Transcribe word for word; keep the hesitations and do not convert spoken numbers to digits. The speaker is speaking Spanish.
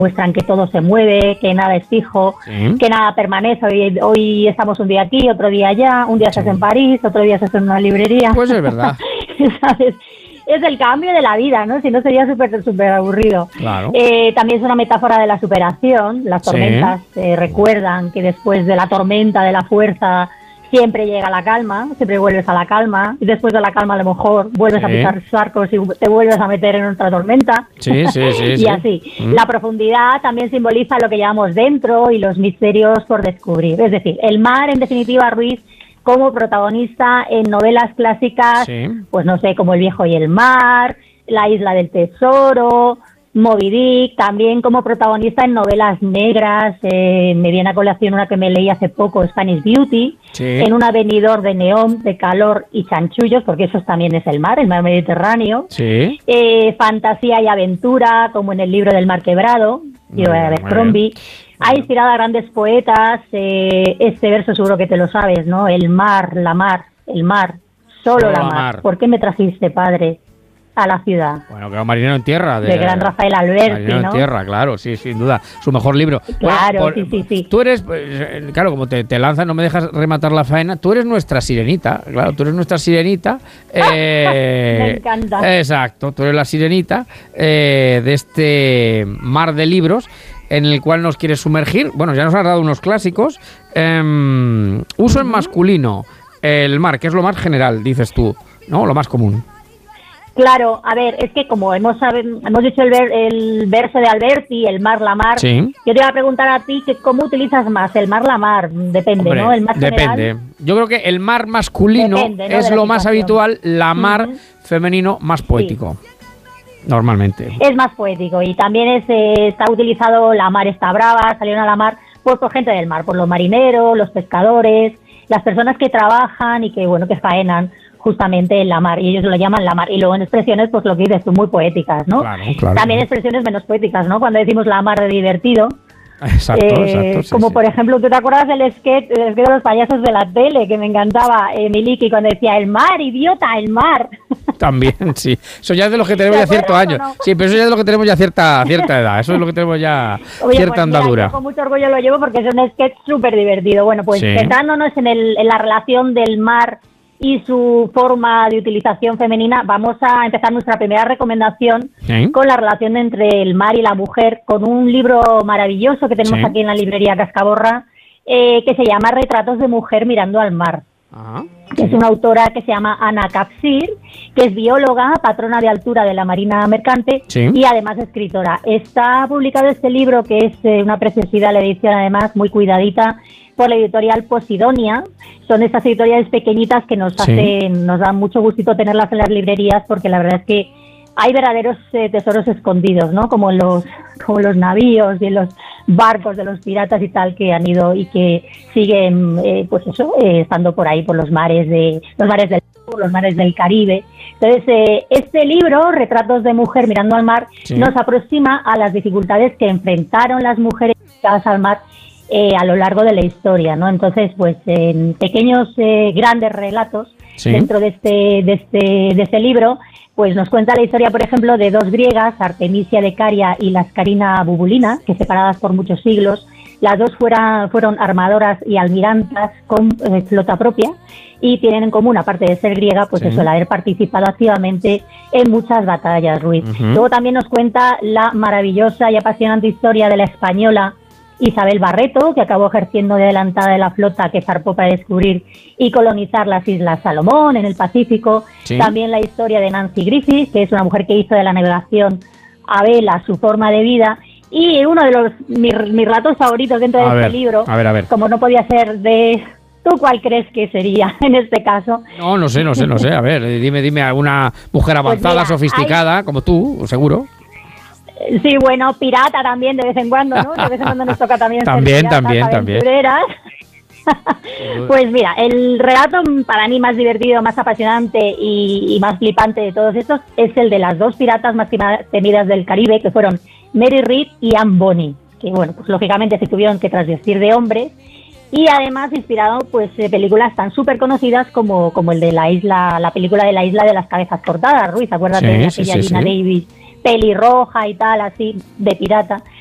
muestran que todo se mueve, que nada es fijo, sí. que nada permanece. Hoy, hoy estamos un día aquí, otro día allá, un día sí. estás en París, otro día estás en una librería. Pues es verdad. ¿Sabes? Es el cambio de la vida, ¿no? Si no sería súper súper aburrido. Claro. Eh, también es una metáfora de la superación. Las tormentas sí. eh, recuerdan que después de la tormenta, de la fuerza, siempre llega la calma, siempre vuelves a la calma, y después de la calma a lo mejor vuelves sí. a pisar charcos y te vuelves a meter en otra tormenta. Sí, sí, sí. y sí. así. Mm. La profundidad también simboliza lo que llevamos dentro y los misterios por descubrir. Es decir, el mar, en definitiva, Ruiz, como protagonista en novelas clásicas, sí. pues no sé, como El viejo y el mar, La isla del tesoro, Moby Dick, también como protagonista en novelas negras. Eh, me viene a colación una que me leí hace poco, Spanish Beauty, sí. en un avenidor de neón, de calor y chanchullos, porque eso también es el mar, el mar Mediterráneo. Sí. Eh, fantasía y aventura, como en El libro del mar quebrado, de Abercrombie. Ha inspirado a grandes poetas. Eh, este verso seguro que te lo sabes, ¿no? El mar, la mar, el mar, solo, solo la mar. mar. ¿Por qué me trajiste, padre, a la ciudad? Bueno, que era Marinero en Tierra. De, de gran Rafael Alberti, Marinero ¿no? en Tierra, claro, sí, sin duda. Su mejor libro. Claro, bueno, por, sí, sí, sí. Tú eres, claro, como te, te lanzas, no me dejas rematar la faena, tú eres nuestra sirenita, claro, tú eres nuestra sirenita. Eh, me encanta. Exacto, tú eres la sirenita eh, de este mar de libros en el cual nos quieres sumergir. Bueno, ya nos has dado unos clásicos. Eh, uso uh-huh. en masculino, el mar, que es lo más general, dices tú, ¿no? Lo más común. Claro, a ver, es que como hemos hemos dicho el, ver, el verso de Alberti, el mar, la mar, sí. yo te iba a preguntar a ti que cómo utilizas más, el mar, la mar, depende, Hombre, ¿no? El mar depende. General, yo creo que el mar masculino depende, ¿no? es lo más habitual, la mar uh-huh. femenino más poético. Sí. Normalmente. Es más poético y también es, eh, está utilizado la mar está brava, salieron a la mar pues, por gente del mar, por los marineros, los pescadores, las personas que trabajan y que bueno que faenan justamente en la mar, y ellos lo llaman la mar. Y luego en expresiones, pues lo que dices tú, muy poéticas, ¿no? Claro, claro. También expresiones menos poéticas, ¿no? Cuando decimos la mar de divertido. Exacto, eh, exacto. Sí, como sí. por ejemplo, ¿tú te acuerdas del sketch, del sketch de los payasos de la tele que me encantaba, eh, Miliki, cuando decía el mar, idiota, el mar? También, sí. Eso ya es de los que tenemos ya ciertos años. No? Sí, pero eso ya es de los que tenemos ya cierta cierta edad. Eso es lo que tenemos ya Oye, cierta pues andadura. Mira, yo con mucho orgullo lo llevo porque es un sketch súper divertido. Bueno, pues sí. centrándonos en, el, en la relación del mar y su forma de utilización femenina, vamos a empezar nuestra primera recomendación ¿Sí? con la relación entre el mar y la mujer, con un libro maravilloso que tenemos ¿Sí? aquí en la librería Cascaborra, eh, que se llama Retratos de mujer mirando al mar. Ajá. Que es una autora que se llama Ana Capsir, que es bióloga, patrona de altura de la Marina Mercante ¿Sí? y además escritora. Está publicado este libro, que es eh, una preciosidad, la edición además muy cuidadita, por la editorial Posidonia. Son estas editoriales pequeñitas que nos sí. hacen, nos dan mucho gustito tenerlas en las librerías, porque la verdad es que hay verdaderos eh, tesoros escondidos, ¿no? Como en los, como los navíos y en los barcos de los piratas y tal, que han ido y que siguen, eh, pues eso, eh, estando por ahí por los mares de los mares del sur, los mares del Caribe. Entonces, eh, este libro, Retratos de mujer mirando al mar, sí. nos aproxima a las dificultades que enfrentaron las mujeres dedicadas al mar eh, a lo largo de la historia, ¿no? Entonces, pues en pequeños, eh, grandes relatos sí. dentro de este, de este, de este libro, pues nos cuenta la historia, por ejemplo, de dos griegas, Artemisia de Caria y Lascarina Bubulina, que separadas por muchos siglos, las dos fuera, fueron armadoras y almirantas con eh, flota propia, y tienen en común, aparte de ser griega, pues sí. eso, el haber participado activamente en muchas batallas, Ruiz. Uh-huh. Luego también nos cuenta la maravillosa y apasionante historia de la española Isabel Barreto, que acabó ejerciendo de adelantada de la flota que zarpó para descubrir y colonizar las Islas Salomón en el Pacífico. Sí. También la historia de Nancy Griffith, que es una mujer que hizo de la navegación a vela su forma de vida. Y uno de los mis, mis relatos favoritos dentro de a este ver, libro, a ver, a ver. como no podía ser de... ¿Tú cuál crees que sería en este caso? No, no sé, no sé, no sé. A ver, dime, dime alguna mujer avanzada, pues mira, sofisticada, hay... como tú, seguro. Sí, bueno, pirata también de vez en cuando, ¿no? De vez en cuando nos toca también también, ser piratas, también, aventureras. También. Pues mira, el relato para mí más divertido, más apasionante y, y más flipante de todos estos es el de las dos piratas más temidas del Caribe, que fueron Mary Read y Anne Bonny, que bueno, pues lógicamente se tuvieron que trasvestir de hombres, y además inspirado pues eh, películas tan súper conocidas como, como el de la isla, la película de la isla de las cabezas cortadas, Ruiz, acuérdate sí, de aquella sí, sí, Gina sí. Davis pelirroja y tal, así, de pirata.